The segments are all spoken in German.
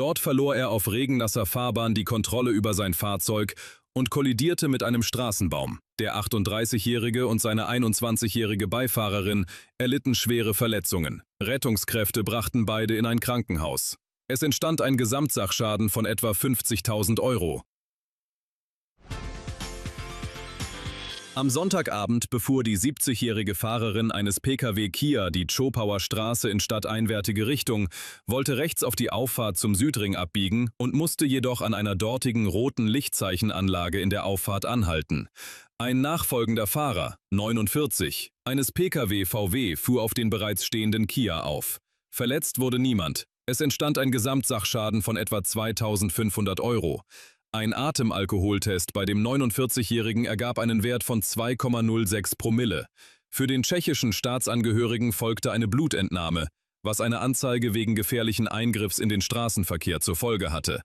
Dort verlor er auf regennasser Fahrbahn die Kontrolle über sein Fahrzeug und kollidierte mit einem Straßenbaum. Der 38-Jährige und seine 21-jährige Beifahrerin erlitten schwere Verletzungen. Rettungskräfte brachten beide in ein Krankenhaus. Es entstand ein Gesamtsachschaden von etwa 50.000 Euro. Am Sonntagabend befuhr die 70-jährige Fahrerin eines Pkw Kia die Zschopauer Straße in stadteinwärtige Richtung, wollte rechts auf die Auffahrt zum Südring abbiegen und musste jedoch an einer dortigen roten Lichtzeichenanlage in der Auffahrt anhalten. Ein nachfolgender Fahrer, 49, eines Pkw VW fuhr auf den bereits stehenden Kia auf. Verletzt wurde niemand. Es entstand ein Gesamtsachschaden von etwa 2.500 Euro. Ein Atemalkoholtest bei dem 49-Jährigen ergab einen Wert von 2,06 Promille. Für den tschechischen Staatsangehörigen folgte eine Blutentnahme, was eine Anzeige wegen gefährlichen Eingriffs in den Straßenverkehr zur Folge hatte.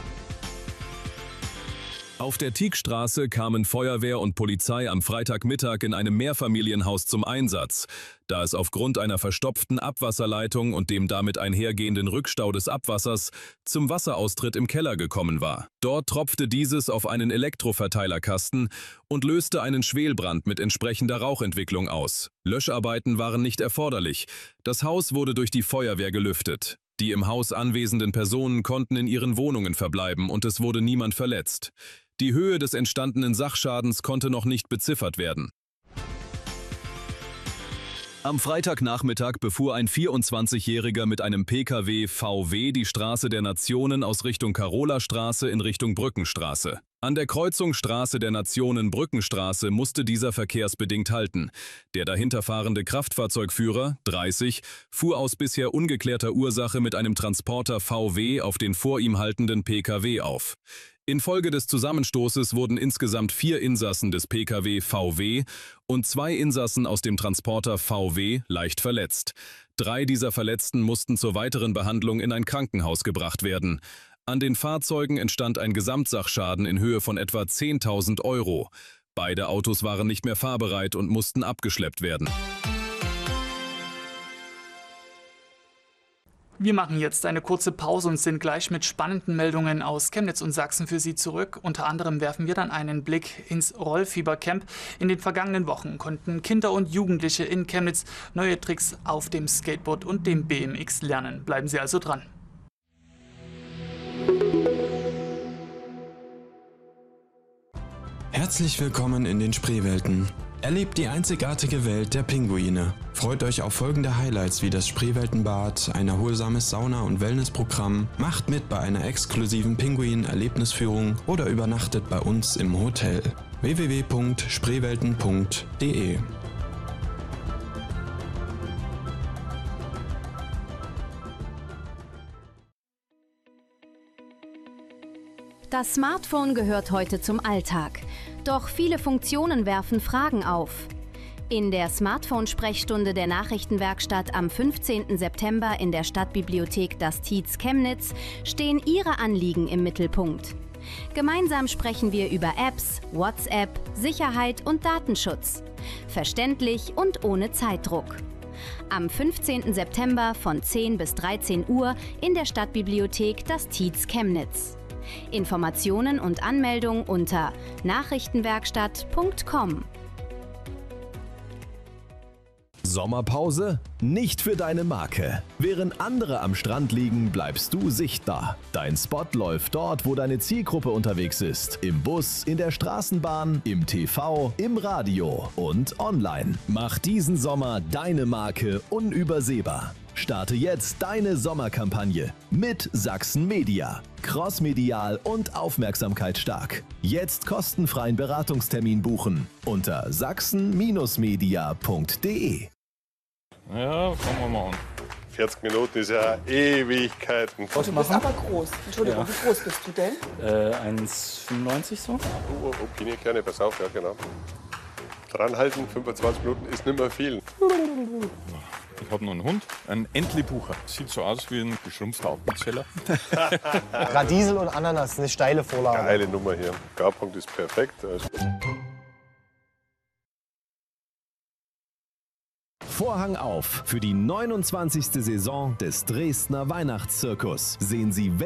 Auf der Tieckstraße kamen Feuerwehr und Polizei am Freitagmittag in einem Mehrfamilienhaus zum Einsatz, da es aufgrund einer verstopften Abwasserleitung und dem damit einhergehenden Rückstau des Abwassers zum Wasseraustritt im Keller gekommen war. Dort tropfte dieses auf einen Elektroverteilerkasten und löste einen Schwelbrand mit entsprechender Rauchentwicklung aus. Löscharbeiten waren nicht erforderlich. Das Haus wurde durch die Feuerwehr gelüftet. Die im Haus anwesenden Personen konnten in ihren Wohnungen verbleiben und es wurde niemand verletzt. Die Höhe des entstandenen Sachschadens konnte noch nicht beziffert werden. Am Freitagnachmittag befuhr ein 24-Jähriger mit einem Pkw VW die Straße der Nationen aus Richtung Karolastraße in Richtung Brückenstraße. An der Kreuzung Straße der Nationen Brückenstraße musste dieser verkehrsbedingt halten. Der dahinterfahrende Kraftfahrzeugführer, 30, fuhr aus bisher ungeklärter Ursache mit einem Transporter VW auf den vor ihm haltenden Pkw auf. Infolge des Zusammenstoßes wurden insgesamt 4 Insassen des Pkw VW und 2 Insassen aus dem Transporter VW leicht verletzt. 3 dieser Verletzten mussten zur weiteren Behandlung in ein Krankenhaus gebracht werden. An den Fahrzeugen entstand ein Gesamtsachschaden in Höhe von etwa 10.000 Euro. Beide Autos waren nicht mehr fahrbereit und mussten abgeschleppt werden. Wir machen jetzt eine kurze Pause und sind gleich mit spannenden Meldungen aus Chemnitz und Sachsen für Sie zurück. Unter anderem werfen wir dann einen Blick ins Rollfiebercamp. In den vergangenen Wochen konnten Kinder und Jugendliche in Chemnitz neue Tricks auf dem Skateboard und dem BMX lernen. Bleiben Sie also dran. Herzlich willkommen in den Spreewelten. Erlebt die einzigartige Welt der Pinguine. Freut euch auf folgende Highlights wie das Spreeweltenbad, ein erholsames Sauna- und Wellnessprogramm, macht mit bei einer exklusiven Pinguin-Erlebnisführung oder übernachtet bei uns im Hotel. www.spreewelten.de. Das Smartphone gehört heute zum Alltag. Doch viele Funktionen werfen Fragen auf. In der Smartphone-Sprechstunde der Nachrichtenwerkstatt am 15. September in der Stadtbibliothek Das Tietz Chemnitz stehen Ihre Anliegen im Mittelpunkt. Gemeinsam sprechen wir über Apps, WhatsApp, Sicherheit und Datenschutz. Verständlich und ohne Zeitdruck. Am 15. September von 10 bis 13 Uhr in der Stadtbibliothek Das Tietz Chemnitz. Informationen und Anmeldung unter nachrichtenwerkstatt.com. Sommerpause? Nicht für deine Marke. Während andere am Strand liegen, bleibst du sichtbar. Dein Spot läuft dort, wo deine Zielgruppe unterwegs ist. Im Bus, in der Straßenbahn, im TV, im Radio und online. Mach diesen Sommer deine Marke unübersehbar. Starte jetzt deine Sommerkampagne mit Sachsen Media. Crossmedial und aufmerksamkeitsstark. Jetzt kostenfreien Beratungstermin buchen unter sachsen-media.de. Ja, fangen wir mal an. 40 Minuten ist ja Ewigkeiten. Du bist aber groß. Entschuldigung, wie groß bist du denn? 1,95 so. Okay, gerne, pass auf, ja genau. Dranhalten, 25 Minuten ist nicht mehr viel. Ich habe noch einen Hund, einen Entlebucher. Sieht so aus wie ein geschrumpfter Appenzeller. Radiesel und Ananas, eine steile Vorlage. Geile Nummer hier. Garpunkt ist perfekt. Vorhang auf für die 29. Saison des Dresdner Weihnachtszirkus. Sehen Sie